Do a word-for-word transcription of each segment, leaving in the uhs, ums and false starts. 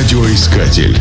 Радиоискатель.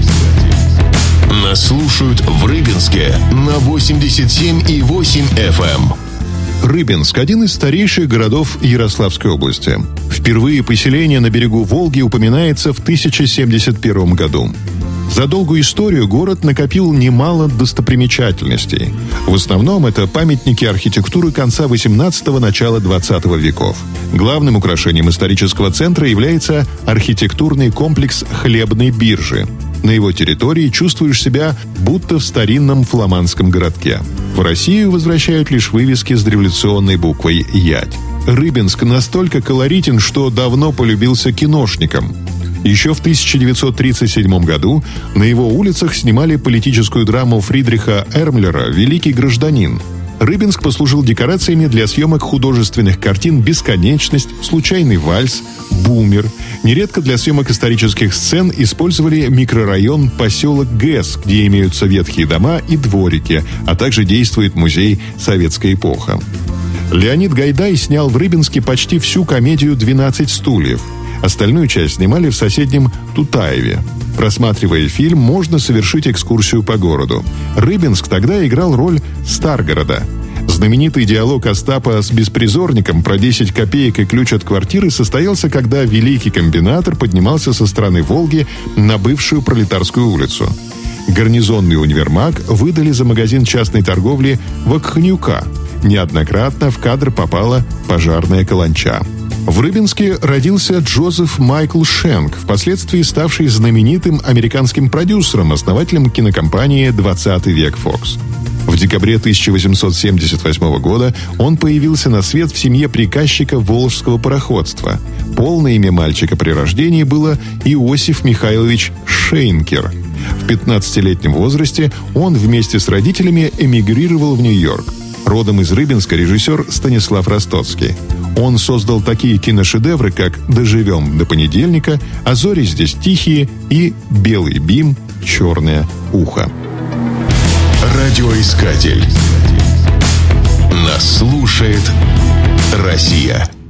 Нас слушают в Рыбинске на восемьдесят семь и восемь эф эм. Рыбинск – один из старейших городов Ярославской области. Впервые поселение на берегу Волги упоминается в тысяча семьдесят первом году. За долгую историю город накопил немало достопримечательностей. В основном это памятники архитектуры конца восемнадцатого – начала двадцатого веков. Главным украшением исторического центра является архитектурный комплекс Хлебной биржи. На его территории чувствуешь себя будто в старинном фламандском городке. В Россию возвращают лишь вывески с дореволюционной буквой «Ядь». Рыбинск настолько колоритен, что давно полюбился киношникам. Еще в тысяча девятьсот тридцать седьмом году на его улицах снимали политическую драму Фридриха Эрмлера «Великий гражданин». Рыбинск послужил декорациями для съемок художественных картин «Бесконечность», «Случайный вальс», «Бумер». Нередко для съемок исторических сцен использовали микрорайон поселок ГЭС, где имеются ветхие дома и дворики, а также действует музей «Советская эпоха». Леонид Гайдай снял в Рыбинске почти всю комедию «двенадцать стульев». Остальную часть снимали в соседнем Тутаеве. Просматривая фильм, можно совершить экскурсию по городу. Рыбинск тогда играл роль Старгорода. Знаменитый диалог Остапа с беспризорником про десять копеек и ключ от квартиры состоялся, когда великий комбинатор поднимался со стороны Волги на бывшую Пролетарскую улицу. Гарнизонный универмаг выдали за магазин частной торговли Вакхнюка. Неоднократно в кадр попала пожарная каланча. В Рыбинске родился Джозеф Майкл Шенк, впоследствии ставший знаменитым американским продюсером, основателем кинокомпании «двадцатый век Фокс». В декабре тысяча восемьсот семьдесят восьмого года он появился на свет в семье приказчика Волжского пароходства. Полное имя мальчика при рождении было Иосиф Михайлович Шейнкер. В пятнадцатилетнем возрасте он вместе с родителями эмигрировал в Нью-Йорк. Родом из Рыбинска режиссер Станислав Ростоцкий. Он создал такие киношедевры, как «Доживем до понедельника», «А зори здесь тихие» и «Белый бим, черное ухо». Радиоискатель. Нас слушает Россия.